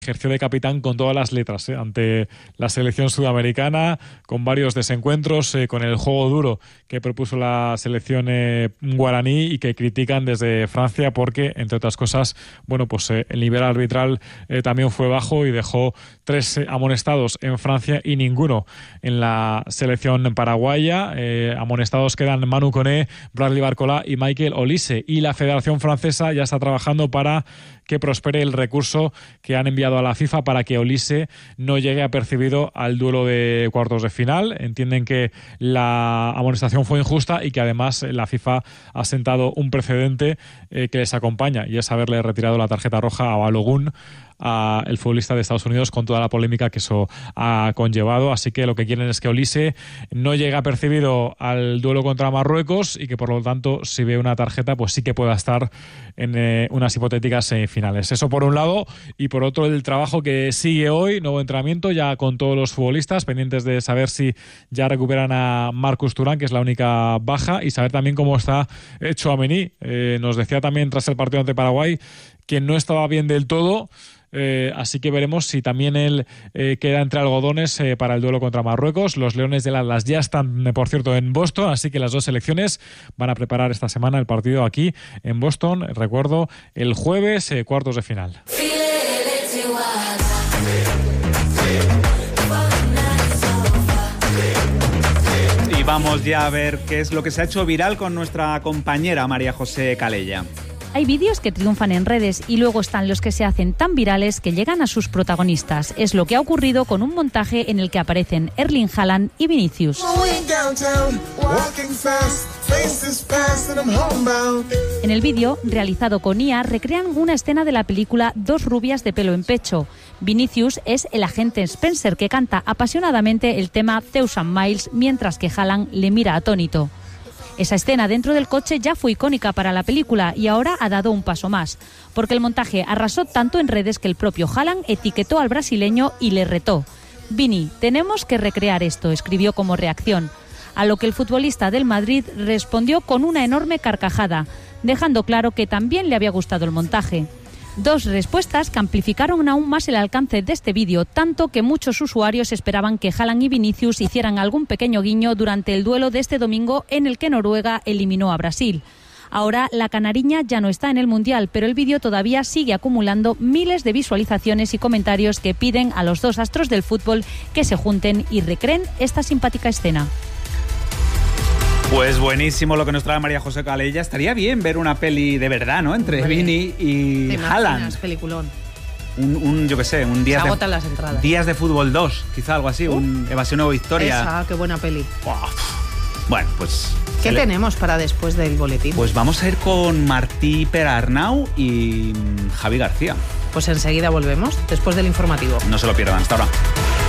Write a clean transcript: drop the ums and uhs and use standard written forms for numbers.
ejerció de capitán con todas las letras ante la selección sudamericana, con varios desencuentros, con el juego duro que propuso la selección guaraní y que critican desde Francia porque, entre otras cosas, bueno, pues el nivel arbitral también fue bajo y dejó 3 amonestados en Francia y ninguno en la selección paraguaya. Amonestados quedan Manu Koné, Bradley Barcola y Michael Olise, y la Federación Francesa ya está trabajando para que prospere el recurso que han enviado a la FIFA para que Olise no llegue apercibido al duelo de cuartos de final. Entienden que la amonestación fue injusta y que además la FIFA ha sentado un precedente que les acompaña, y es haberle retirado la tarjeta roja a Balogun, el futbolista de Estados Unidos, con toda la polémica que eso ha conllevado. Así que lo que quieren es que Olise no llegue apercibido al duelo contra Marruecos y que, por lo tanto, si ve una tarjeta, pues sí que pueda estar en unas hipotéticas semifinales. Eso por un lado, y por otro el trabajo que sigue hoy, nuevo entrenamiento ya con todos los futbolistas, pendientes de saber si ya recuperan a Marcus Thuram, que es la única baja, y saber también cómo está Tchouaméni. Nos decía también tras el partido ante Paraguay que no estaba bien del todo. Así que veremos si también él queda entre algodones para el duelo contra Marruecos. Los Leones del Atlas ya están, por cierto, en Boston, así que las dos selecciones van a preparar esta semana el partido aquí en Boston. Recuerdo, el jueves, cuartos de final. Y vamos ya a ver qué es lo que se ha hecho viral con nuestra compañera María José Calella. Hay vídeos que triunfan en redes y luego están los que se hacen tan virales que llegan a sus protagonistas. Es lo que ha ocurrido con un montaje en el que aparecen Erling Haaland y Vinicius. En el vídeo, realizado con IA, recrean una escena de la película Dos rubias de pelo en pecho. Vinicius es el agente Spencer, que canta apasionadamente el tema Thousand Miles, mientras que Haaland le mira atónito. Esa escena dentro del coche ya fue icónica para la película y ahora ha dado un paso más, porque el montaje arrasó tanto en redes que el propio Haaland etiquetó al brasileño y le retó. Vini, tenemos que recrear esto, escribió como reacción, a lo que el futbolista del Madrid respondió con una enorme carcajada, dejando claro que también le había gustado el montaje. Dos respuestas que amplificaron aún más el alcance de este vídeo, tanto que muchos usuarios esperaban que Haaland y Vinicius hicieran algún pequeño guiño durante el duelo de este domingo en el que Noruega eliminó a Brasil. Ahora la canariña ya no está en el Mundial, pero el vídeo todavía sigue acumulando miles de visualizaciones y comentarios que piden a los dos astros del fútbol que se junten y recreen esta simpática escena. Pues buenísimo lo que nos trae María José Calella. Estaría bien ver una peli de verdad, ¿no? Entre Vini y Haaland. Peliculón. Yo qué sé, un día se agotan las entradas. Días de fútbol 2, quizá algo así, un Evasión o Victoria. Esa, qué buena peli. Wow. Bueno, pues... ¿Qué tenemos para después del boletín? Pues vamos a ir con Martí Perarnau y Javi García. Pues enseguida volvemos, después del informativo. No se lo pierdan, hasta ahora.